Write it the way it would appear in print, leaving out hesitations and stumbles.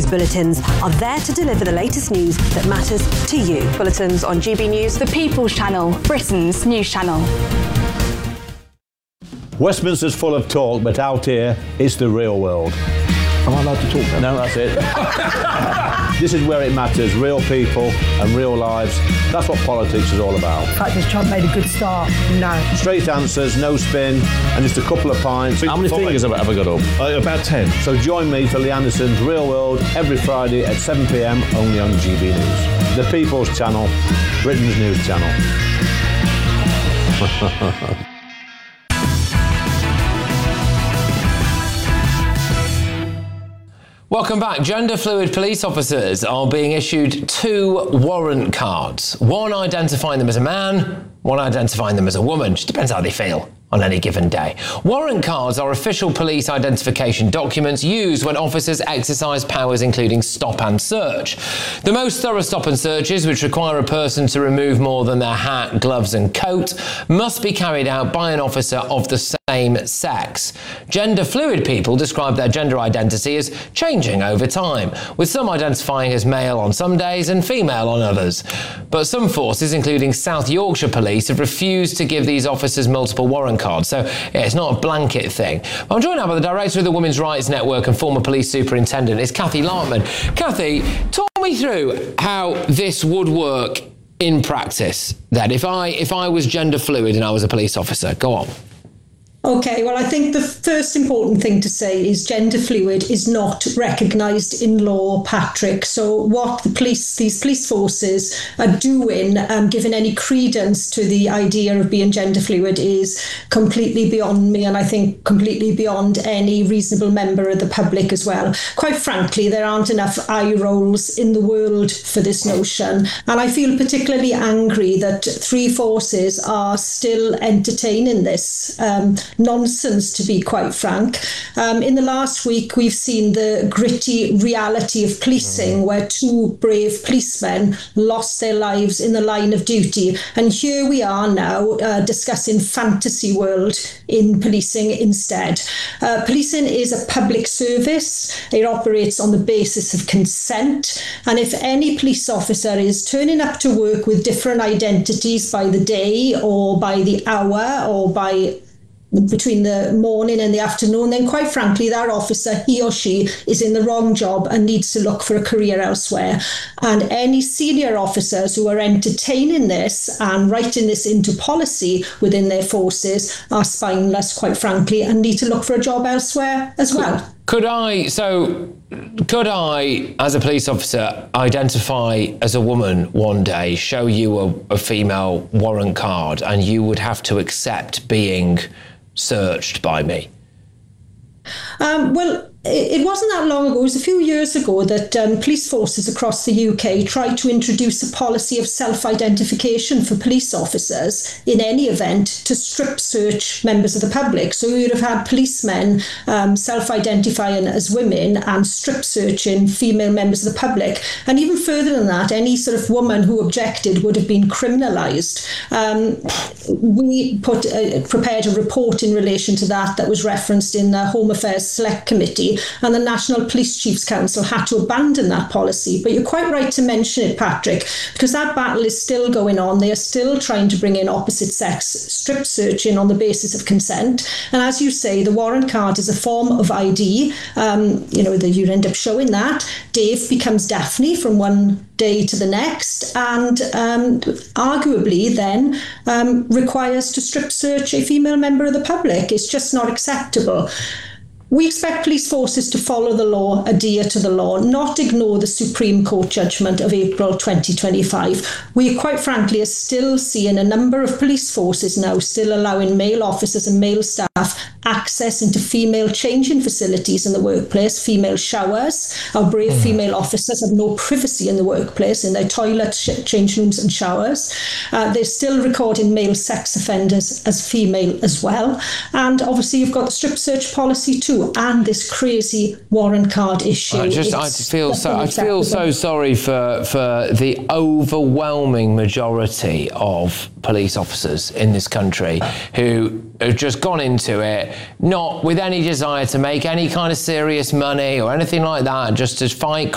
News bulletins are there to deliver the latest news that matters to you. Bulletins on GB News, the People's Channel, Britain's news channel. Westminster's full of talk, but out here, it's the real world. Am I allowed to talk now? No, that's it. This is where it matters, real people and real lives. That's what politics is all about. In fact, has Trump made a good start? No. Straight answers, no spin, and just a couple of pints. How many fingers have I got up? About 10. So join me for Lee Anderson's Real World every Friday at 7 p.m, only on GB News. The People's Channel, Britain's news channel. Welcome back. Gender fluid police officers are being issued 2 warrant cards. One identifying them as a man, one identifying them as a woman. Just depends how they feel on any given day. Warrant cards are official police identification documents used when officers exercise powers including stop and search. The most thorough stop and searches, which require a person to remove more than their hat, gloves and coat, must be carried out by an officer of the same sex. Gender fluid people describe their gender identity as changing over time, with some identifying as male on some days and female on others. But some forces, including South Yorkshire Police, have refused to give these officers multiple warrant cards, so it's not a blanket thing. I'm joined now by the director of the Women's Rights Network and former police superintendent. It's Kathy Larkman. Kathy, talk me through how this would work in practice then, if I was gender fluid and I was a police officer. Go on. Okay, well, I think the first important thing to say is gender fluid is not recognised in law, Patrick. So what these police forces are doing, giving any credence to the idea of being gender fluid is completely beyond me, and I think completely beyond any reasonable member of the public as well. Quite frankly, there aren't enough eye rolls in the world for this notion. And I feel particularly angry that 3 forces are still entertaining this nonsense, to be quite frank. In the last week, we've seen the gritty reality of policing, where 2 brave policemen lost their lives in the line of duty. And here we are now discussing fantasy world in policing instead. Policing is a public service. It operates on the basis of consent. And if any police officer is turning up to work with different identities by the day or by the hour or by between the morning and the afternoon, then quite frankly, that officer, he or she, is in the wrong job and needs to look for a career elsewhere. And any senior officers who are entertaining this and writing this into policy within their forces are spineless, quite frankly, and need to look for a job elsewhere as well. Could I, as a police officer, identify as a woman one day, show you a female warrant card, and you would have to accept being searched by me? Well, it wasn't that long ago, it was a few years ago, that police forces across the UK tried to introduce a policy of self-identification for police officers in any event to strip search members of the public. So we would have had policemen self-identifying as women and strip searching female members of the public. And even further than that, any sort of woman who objected would have been criminalised. We prepared a report in relation to that was referenced in the Home Affairs Select Committee, and the National Police Chiefs Council had to abandon that policy. But you're quite right to mention it, Patrick, because that battle is still going on. They are still trying to bring in opposite sex strip searching on the basis of consent. And as you say, the warrant card is a form of ID. You end up showing that. Dave becomes Daphne from one day to the next, and arguably then requires to strip search a female member of the public. It's just not acceptable. We expect police forces to follow the law, adhere to the law, not ignore the Supreme Court judgment of April 2025. We, quite frankly, are still seeing a number of police forces now still allowing male officers and male staff access into female changing facilities in the workplace, female showers. Our brave female officers have no privacy in the workplace, in their toilets, change rooms and showers. They're still recording male sex offenders as female as well. And obviously you've got the strip search policy too, and this crazy warrant card issue. I feel so sorry for the overwhelming majority of police officers in this country who have just gone into it not with any desire to make any kind of serious money or anything like that, just to fight